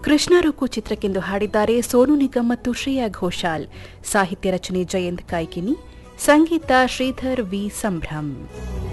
ಕೃಷ್ಣ ರುಕು ಚಿತ್ರಕ್ಕೆಂದು ಹಾಡಿದ್ದಾರೆ ಸೋನು ನಿಗಮ್ ಮತ್ತು ಶ್ರೇಯಾ ಘೋಷಾಲ್. ಸಾಹಿತ್ಯ ರಚನೆ ಜಯಂತ್ ಕಾಯ್ಕಿನಿ, ಸಂಗೀತ ಶ್ರೀಧರ್ ವಿ ಸಂಭ್ರಮ್.